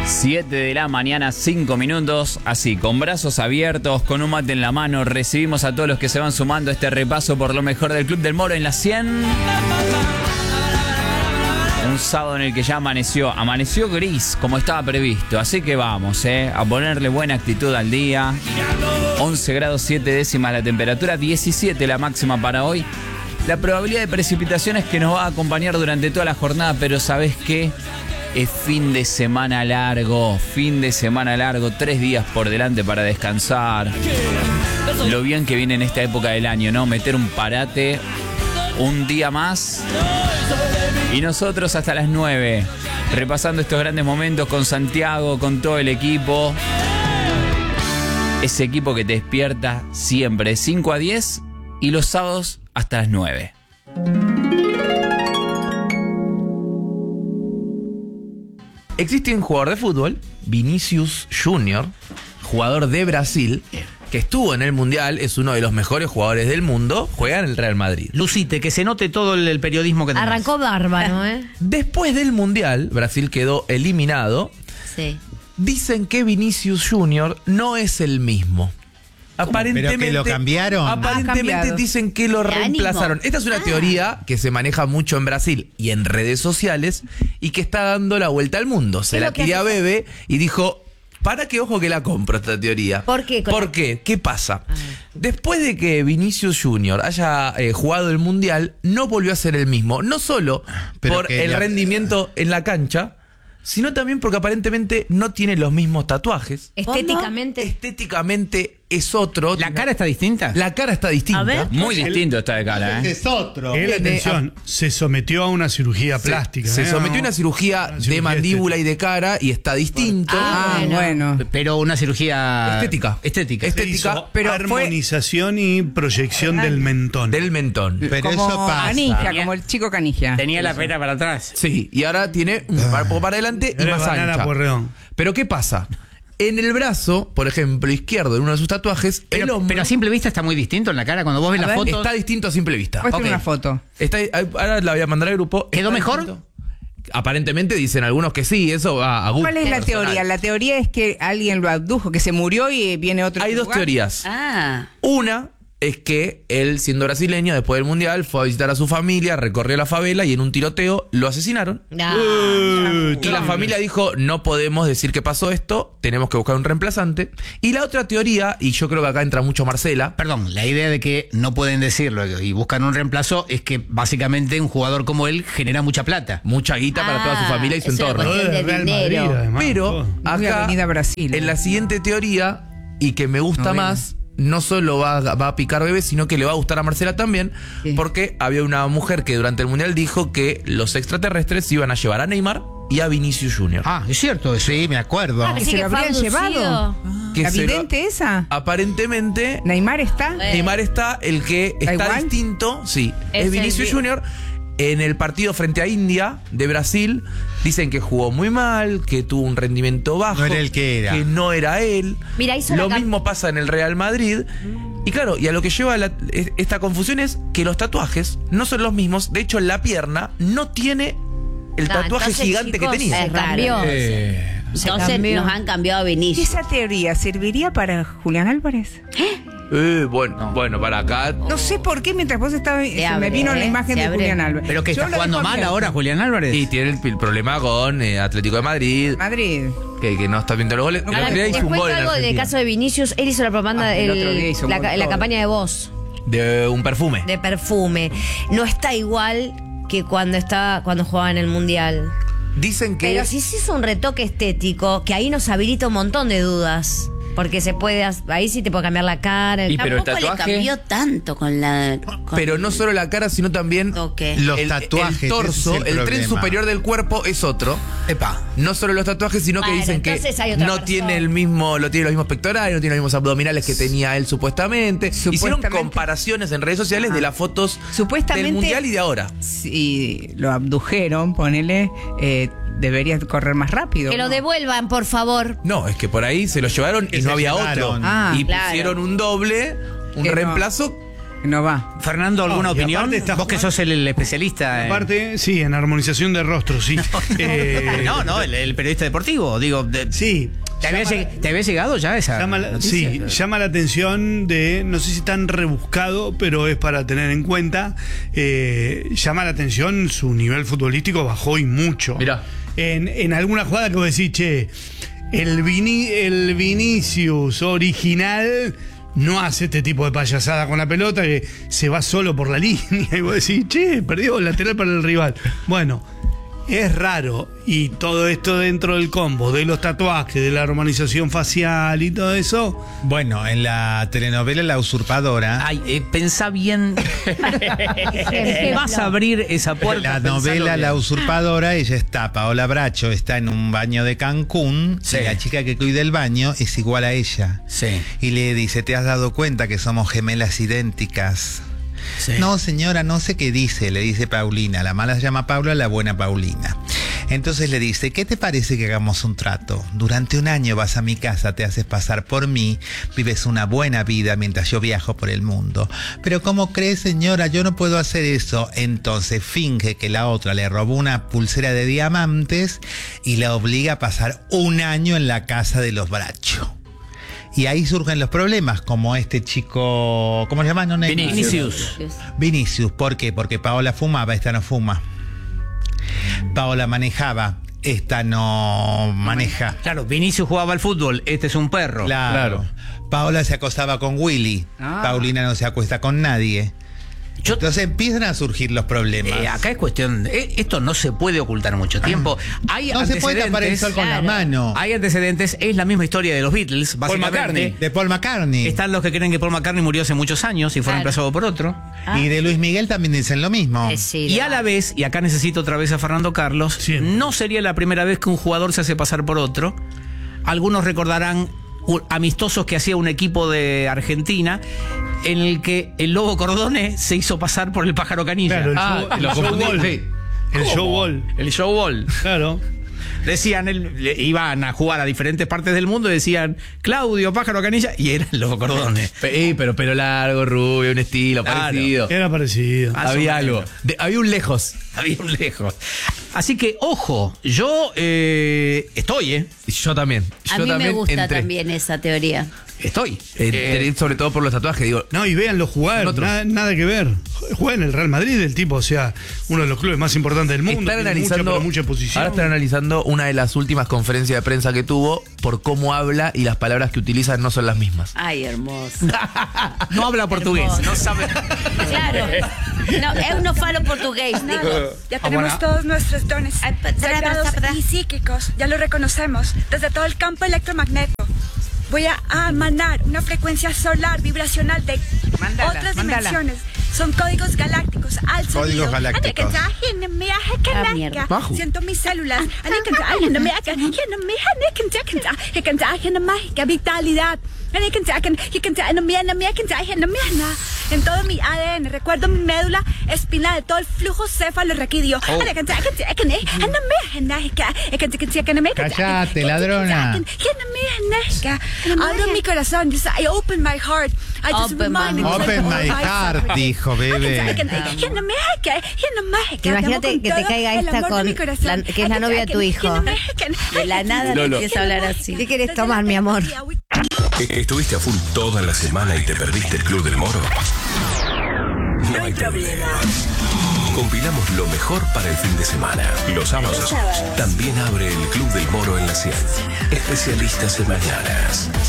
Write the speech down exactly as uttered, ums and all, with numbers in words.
siete de la mañana, cinco minutos, así, con brazos abiertos, con un mate en la mano, recibimos a todos los que se van sumando a este repaso por lo mejor del Club del Moro en la cien. Un sábado en el que ya amaneció, amaneció gris, como estaba previsto, así que vamos, eh, a ponerle buena actitud al día. once grados siete décimas la temperatura, diecisiete la máxima para hoy. La probabilidad de precipitaciones que nos va a acompañar durante toda la jornada, pero ¿sabés qué? Es fin de semana largo, fin de semana largo, tres días por delante para descansar. Lo bien que viene en esta época del año, ¿no? Meter un parate, un día más. Y nosotros hasta las nueve, repasando estos grandes momentos con Santiago, con todo el equipo. Ese equipo que te despierta siempre, cinco a diez y los sábados hasta las nueve. Existe un jugador de fútbol, Vinicius Junior, jugador de Brasil, que estuvo en el Mundial, es uno de los mejores jugadores del mundo, juega en el Real Madrid. Lucite, que se note todo el, el periodismo que tenés. Arrancó bárbaro, ¿eh? Después del Mundial, Brasil quedó eliminado. Sí. Dicen que Vinicius Junior no es el mismo. Aparentemente, ¿Pero que lo cambiaron? Aparentemente dicen que lo ¿De reemplazaron. ánimo? Esta es una Ah. teoría que se maneja mucho en Brasil y en redes sociales y que está dando la vuelta al mundo. Se ¿Qué es la lo que quería hace? Bebe y dijo, para qué ojo que la compro esta teoría. ¿Por qué? Con ¿Por la- qué? ¿Qué pasa? Después de que Vinicius Junior haya eh, jugado el Mundial, no volvió a ser el mismo. No solo Pero por que el la- rendimiento en la cancha, sino también porque aparentemente no tiene los mismos tatuajes. Estéticamente. Estéticamente es otro. ¿La cara está distinta? La cara está distinta. A ver. Muy distinto está de cara, ¿eh? Es otro. Él, Tiene- atención, se sometió a una cirugía Se- plástica. Se ¿eh? sometió a No, una cirugía una de cirugía mandíbula y estética. de cara y está distinto. Ah, bueno. Pero una cirugía... Estética. Estética. Este- Se estética, hizo pero fue- armonización y proyección del mentón. Del mentón. Pero como eso pasa. Canija, como el chico Canija. Tenía la pera para atrás. Sí, y ahora tiene un poco para adelante y Era más banana ancha. Porreón. Pero ¿qué pasa? En el brazo, por ejemplo, izquierdo, en uno de sus tatuajes, el Pero, hombro pero a simple vista está muy distinto en la cara. Cuando vos ves A la ver, foto... está distinto a simple vista. Muestra Ok. una foto. Está, ahora la voy a mandar al grupo. ¿Quedó Está mejor? distinto. Aparentemente dicen algunos que sí, eso va a gusto ¿Cuál es la personal. teoría? La teoría es que alguien lo abdujo, que se murió y viene otro. Hay dos lugar. teorías. Ah. Una es que él, siendo brasileño, después del Mundial, fue a visitar a su familia, recorrió la favela y en un tiroteo lo asesinaron. Ah, Y la familia dijo, no podemos decir que pasó esto, tenemos que buscar un reemplazante. Y la otra teoría, y yo creo que acá entra mucho Marcela, Perdón, la idea de que no pueden decirlo y buscan un reemplazo es que básicamente un jugador como él genera mucha plata. mucha guita para toda su Ah, familia y su es una entorno. cuestión Todo de es Real Madrid, dinero. además, Pero todo. Muy acá, Avenida Brasil. en la siguiente teoría, y que me gusta Novela. más, no solo va, a- va a picar bebé, sino que le va a gustar a Marcela también, Sí. porque había una mujer que durante el Mundial dijo que los extraterrestres iban a llevar a Neymar y a Vinicius Junior. Ah, es cierto eso. Sí, me acuerdo. Ah, que sí se lo fue habrían abducido. llevado. Que ¿La se lo- vidente esa? Aparentemente, ¿Neymar está? Eh. Neymar está, el que ¿Da está igual? distinto, sí, Es es, el Vinicius vi- Junior. En el partido frente a India de Brasil, dicen que jugó muy mal, que tuvo un rendimiento bajo. No era el que era. Que no era él. Mira, hizo Lo la cam- mismo pasa en el Real Madrid. Y claro, y a lo que lleva la- es- esta confusión es que los tatuajes no son los mismos. De hecho, la pierna no tiene el No, tatuaje entonces, gigante chicos, que tenía. Se cambió. Eh, Se Entonces cambió. nos han cambiado a ¿Y Vinicius. esa teoría serviría para Julián Álvarez? eh, bueno, bueno, para acá. No sé por qué mientras vos estabas, se abre, me vino la ¿eh? imagen Se de abre. Julián Álvarez. ¿Pero que Yo está lo jugando dejo mal abierto. ahora Julián Álvarez? Y tiene el, el problema con eh, Atlético de Madrid, Madrid. que, que no está viendo los goles. El Ahora, otro día hizo les un cuento gol en algo del Argentina. caso de Vinicius. Él hizo la propaganda, Ah, el el- otro día hizo un la, gol ca- la todo. campaña de voz, De un perfume. de perfume. No está igual que cuando estaba, cuando jugaba en el Mundial. Dicen que. Pero si se hizo un retoque estético, que ahí nos habilita un montón de dudas. Porque se puede, ahí sí te puede cambiar la cara. el- Y pero el Tampoco le tatuaje- cambió tanto con la. con Pero no el solo la cara, sino también toque. Los el, tatuajes, el torso, ese el, es el tren problema. superior del cuerpo es otro. Epa. No solo los tatuajes, sino que Bueno, dicen que entonces hay otra no persona. tiene el mismo, no tiene los mismos pectorales, no tiene los mismos abdominales que tenía él supuestamente. Hicieron Supuestamente. comparaciones en redes sociales de las fotos Supuestamente- del mundial y de ahora. Si lo abdujeron, ponele, eh, debería correr más rápido. Que lo ¿no? devuelvan, por favor. No, es que por ahí se lo llevaron Que y se no había llevaron. otro. Ah, y claro. pusieron un doble, un Que no. reemplazo No va. Fernando, ¿alguna No, y opinión? aparte está Vos que jugando- sos el, el especialista. en- Aparte, sí, en armonización de rostro, sí. Eh, No, no, el, el periodista deportivo. Digo, de- Sí. ¿te, había, Llama- lleg- ¿te había llegado ya esa Llama la, noticia? sí, llama la atención de, no sé si tan rebuscado, pero es para tener en cuenta, eh, llama la atención su nivel futbolístico bajó y mucho. Mirá. En, en alguna jugada que vos decís, che, el, Vini, el Vinicius original no hace este tipo de payasada con la pelota, que se va solo por la línea y vos decís, che, perdió el lateral para el rival. Bueno, es raro, y todo esto dentro del combo de los tatuajes, de la armonización facial y todo eso. Bueno, en la telenovela La Usurpadora, Ay, eh, pensá bien. Ejemplo. Vas a abrir esa puerta. la pensalo novela bien. La Usurpadora, ella está, Paola Bracho está en un baño de Cancún, Sí. y la chica que cuida el baño es igual a ella. Sí. Y le dice, ¿te has dado cuenta que somos gemelas idénticas? Sí. No, señora, no sé qué dice, le dice Paulina. La mala se llama Paula, la buena Paulina. Entonces le dice, ¿qué te parece que hagamos un trato? Durante un año vas a mi casa, te haces pasar por mí, vives una buena vida mientras yo viajo por el mundo. Pero ¿cómo cree, señora? Yo no puedo hacer eso. Entonces finge que la otra le robó una pulsera de diamantes y la obliga a pasar un año en la casa de los Bracho. Y ahí surgen los problemas, como este chico, ¿cómo se llama? No, Neymar. Vinicius. Vinicius, ¿por qué? Porque Paola fumaba, esta no fuma. Paola manejaba, esta no maneja. Claro, Vinicius jugaba al fútbol, este es un perro. Claro. Paola se acostaba con Willy, Ah. Paulina no se acuesta con nadie. Yo- Entonces empiezan a surgir los problemas. Eh, acá es cuestión, eh, esto no se puede ocultar mucho tiempo. Hay no se puede tapar el antecedentes. sol con claro. la mano. Hay antecedentes, es la misma historia de los Beatles, Paul básicamente. McCartney. De Paul McCartney. Están los que creen que Paul McCartney murió hace muchos años y fue Claro. reemplazado por otro. Y de Luis Miguel también dicen lo mismo. Eh, sí, Y de- a la vez, y acá necesito otra vez a Fernando Carlos, Siempre. no sería la primera vez que un jugador se hace pasar por otro. Algunos recordarán u- amistosos que hacía un equipo de Argentina en el que el Lobo Cordone se hizo pasar por el Pájaro Canilla. Claro, el Ah, show, el lo show confundí, ball. sí. El show ball. El showball. Claro. Decían, el- le- iban a jugar a diferentes partes del mundo y decían, Claudio, Pájaro Canilla, y era el Lobo Cordone. Pe- eh, pero pelo largo, rubio, un estilo Claro. parecido. Era parecido. Más o Había menos. algo. De- había un lejos. Había un lejos. Así que, ojo, yo eh, estoy, ¿eh? Yo también. A Yo mí me también gusta entré. también esa teoría. Estoy. Entré Eh, sobre todo por los tatuajes, digo. No, y véanlo jugar, Otros. nada, nada que ver. Juega en el Real Madrid, el tipo, o sea, uno de los clubes más importantes del mundo. Están tiene analizando, mucha, pero mucha posición. ahora están analizando una de las últimas conferencias de prensa que tuvo por cómo habla y las palabras que utiliza no son las mismas. Ay, hermoso. no habla portugués, Hermoso. no sabe. Claro. No, eu no falo portugués, digo. Ya tenemos bueno. todos nuestros dones Ay, pa- sagrados pa- pa- y psíquicos. Ya lo reconocemos desde todo el campo electromagnético. Voy a emanar una frecuencia solar vibracional de Mándala, otras mándala. dimensiones. Son códigos galácticos al Códigos sonido. galácticos. Ah, mierda. Bajo. Siento mis células. Vitalidad. En todo mi A D N, recuerdo mi médula espinal, todo el flujo cefalorraquídeo. Cállate, ladrona. Abro mi corazón, just, I open my heart. I just Open my remind heart. Open my heart, dijo, bebé. Imagínate que te caiga esta con la- que es la novia de tu hijo. De la nada le empieza a hablar así. ¿Qué quieres tomar, mi amor? ¿Estuviste a full toda la semana y te perdiste el Club del Moro? No hay problema. Compilamos lo mejor para el fin de semana. Los sábados también abre el Club del Moro en la cien. Especialistas en mañanas.